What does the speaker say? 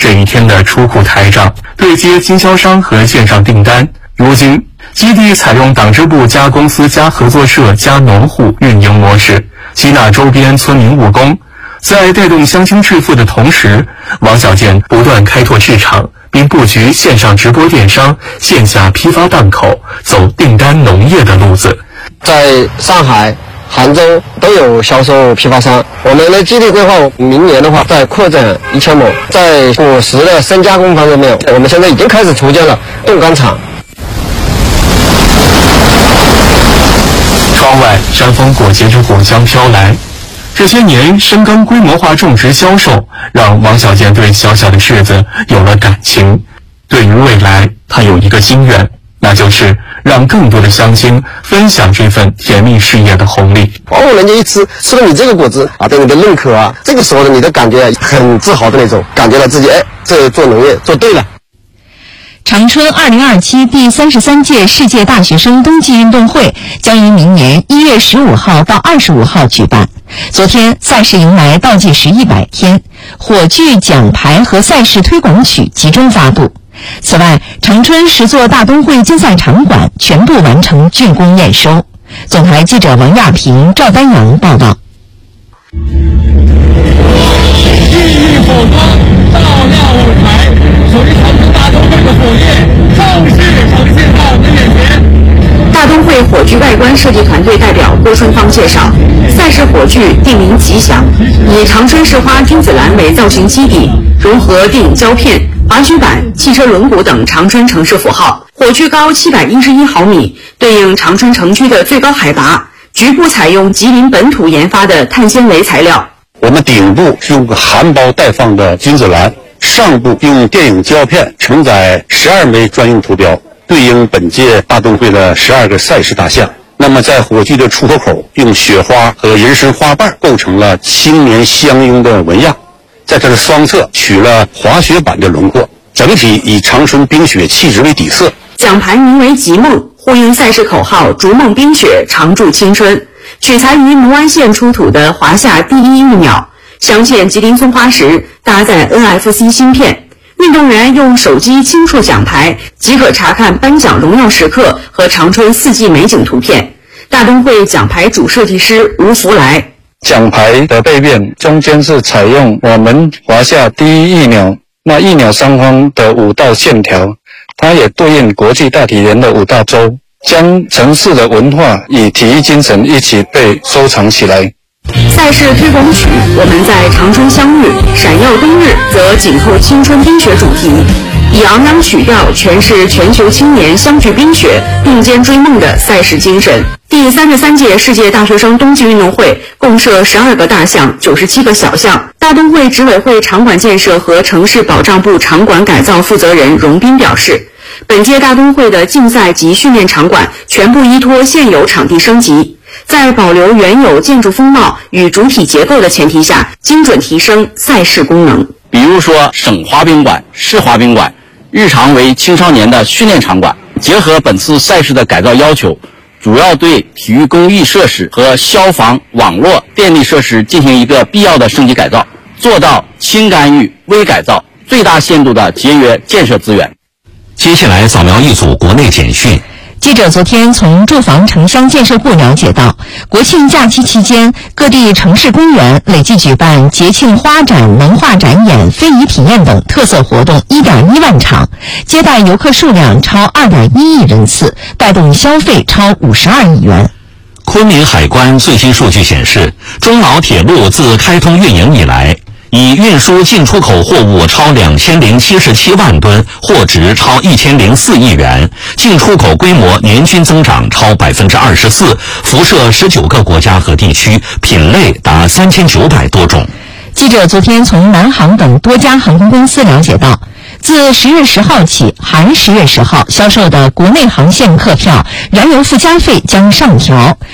这一天的出库台账，对接经销商和线上订单。如今，基地采用党支部加公司加合作社加农户运营模式，吸纳周边村民务工。在带动乡亲致富的同时，王小健不断开拓市场，并布局线上直播电商、线下批发档口，走订单农业的路子。 在上海、杭州都有销售批发商。我们的基地规划明年的话再扩展1000亩，在果实的深加工方面，我们现在已经开始筹建了冻干厂。 窗外山峰裹挟着果香飘来，这些年深耕规模化种植销售，让王小健对小小的柿子有了感情。对于未来，他有一个心愿，那就是让更多的乡亲分享这份甜蜜事业的红利。 往往人家一吃了你这个果子啊，对你的认可啊，这个时候你的感觉很自豪的那种，感觉到自己这做农业做对了。 长春2027第33届世界大学生冬季运动会将于明年1月15号到25号举办。昨天赛事迎来倒计时100天，火炬、奖牌和赛事推广曲集中发布。此外，长春10座大冬会竞赛场馆全部完成竣工验收。总台记者王亚平、赵丹阳报道。 地狱火光照亮舞台，属于长春大冬会的火焰正式呈现到我们眼前。 大冬会火炬外观设计团队代表郭春芳介绍，赛事火炬定名吉祥，以长春市花君子兰为造型基底，融合电影胶片、滑雪板、汽车轮毂等长春城市符号。火炬高711毫米，对应长春城区的最高海拔。局部采用吉林本土研发的碳纤维材料。 我们顶部用含苞待放的君子兰，上部用电影胶片承载12枚专用图标，对应本届大冬会的12个赛事大项。那么在火炬的出口口，用雪花和人参花瓣构成了青年相拥的纹样，在它的双侧取了滑雪板的轮廓，整体以长春冰雪气质为底色。 奖牌名为吉梦，呼应赛事口号逐梦冰雪，常驻青春。取材于农安县出土的华夏第一玉鸟，镶嵌吉林松花石，搭载 NFC 芯片。运动员用手机轻触奖牌，即可查看颁奖荣耀时刻和长春四季美景图片。大冬会奖牌主设计师吴福来。 奖牌的背面中间是采用我们华夏第一玉鸟，那玉鸟上方的5道线条，它也对应国际大体联的5大洲，将城市的文化与体育精神一起被收藏起来。 赛事推广曲我们在长春相遇，闪耀冬日则紧扣青春冰雪主题，以昂扬曲调诠释全球青年相聚冰雪并肩追梦的赛事精神。第33届世界大学生冬季运动会共设12个大项、97个小项。大冬会执委会场馆建设和城市保障部场馆改造负责人荣斌表示，本届大冬会的竞赛及训练场馆全部依托现有场地升级，在保留原有建筑风貌与主体结构的前提下，精准提升赛事功能。 比如说省滑冰馆、市滑冰馆，日常为青少年的训练场馆。结合本次赛事的改造要求，主要对体育公益设施和消防、网络、电力设施进行一个必要的升级改造，做到轻干预、微改造，最大限度的节约建设资源。 接下来扫描一组国内简讯。 记者昨天从住房城乡建设部了解到，国庆假期期间，各地城市公园累计举办节庆花展、文化展演、非遗体验等特色活动1.1万场，接待游客数量超2.1亿人次，带动消费超52亿元。 昆明海关最新数据显示，中老铁路自开通运营以来，以运输进出口货物超2077万吨，货值超1004亿元，进出口规模年均增长超24%，辐射19个国家和地区，品类达3900多种。 记者昨天从南航等多家航空公司了解到，自10月10号起，含10月10号销售的国内航线客票燃油附加费将上调。